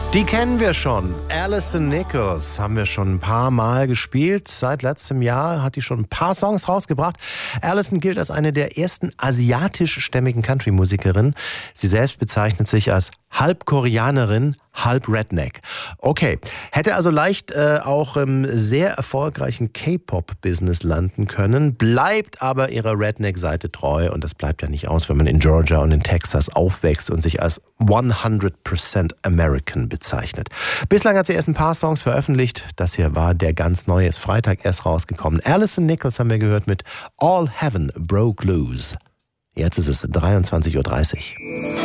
Die kennen wir schon. Alison Nichols haben wir schon ein paar Mal gespielt. Seit letztem Jahr hat die schon ein paar Songs rausgebracht. Alison gilt als eine der ersten asiatischstämmigen Country-Musikerinnen. Sie selbst bezeichnet sich als halb Koreanerin, halb Redneck. Okay, hätte also leicht auch im sehr erfolgreichen K-Pop-Business landen können, bleibt aber ihrer Redneck-Seite treu und das bleibt ja nicht aus, wenn man in Georgia und in Texas aufwächst und sich als 100% American bezeichnet. Bislang hat sie erst ein paar Songs veröffentlicht. Das hier war der ganz neue, ist Freitag erst rausgekommen. Alison Nichols haben wir gehört mit All Heaven Broke Loose. Jetzt ist es 23:30 Uhr.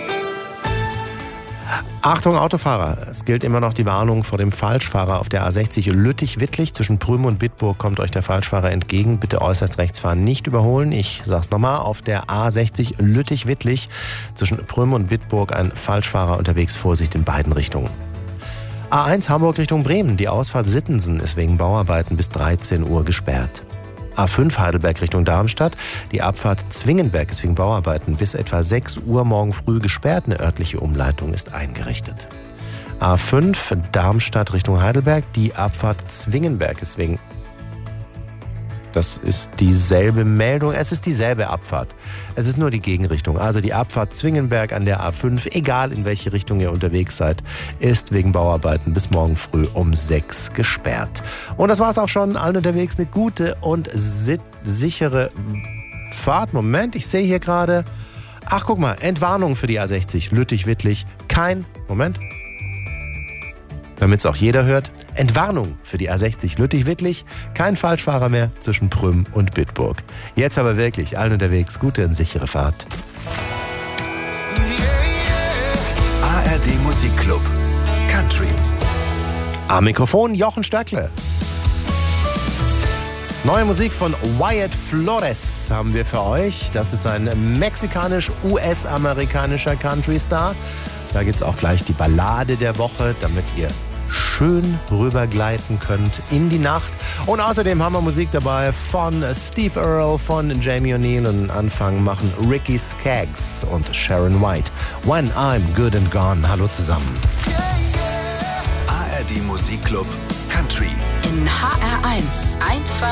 Achtung Autofahrer, es gilt immer noch die Warnung vor dem Falschfahrer auf der A60 Lüttich-Wittlich. Zwischen Prüm und Bitburg kommt euch der Falschfahrer entgegen. Bitte äußerst rechts fahren, nicht überholen. Ich sag's nochmal, auf der A60 Lüttich-Wittlich zwischen Prüm und Bitburg ein Falschfahrer unterwegs. Vorsicht in beiden Richtungen. A1 Hamburg Richtung Bremen. Die Ausfahrt Sittensen ist wegen Bauarbeiten bis 13 Uhr gesperrt. A5 Heidelberg Richtung Darmstadt. Die Abfahrt Zwingenberg ist wegen Bauarbeiten bis etwa 6 Uhr morgen früh gesperrt. Eine örtliche Umleitung ist eingerichtet. A5 Darmstadt Richtung Heidelberg. Die Abfahrt Zwingenberg ist wegen... Das ist dieselbe Meldung. Es ist dieselbe Abfahrt. Es ist nur die Gegenrichtung. Also die Abfahrt Zwingenberg an der A5, egal in welche Richtung ihr unterwegs seid, ist wegen Bauarbeiten bis morgen früh um 6 gesperrt. Und das war's auch schon. Allen unterwegs eine gute und sichere Fahrt. Moment, ich sehe hier gerade... Ach, guck mal, Entwarnung für die A60 Lüttich-Wittlich. Damit es auch jeder hört, Entwarnung für die A60 Lüttich-Wittlich. Kein Falschfahrer mehr zwischen Prüm und Bitburg. Jetzt aber wirklich, allen unterwegs, gute und sichere Fahrt. ARD Musikclub Country. Am Mikrofon Jochen Stöckle. Neue Musik von Wyatt Flores haben wir für euch. Das ist ein mexikanisch-US-amerikanischer Country-Star. Da gibt es auch gleich die Ballade der Woche, damit ihr schön rübergleiten könnt in die Nacht. Und außerdem haben wir Musik dabei von Steve Earle, von Jamie O'Neill. Und Anfang machen Ricky Skaggs und Sharon White. When I'm Good and Gone. Hallo zusammen. ARD Musikclub Country. In HR1 einfach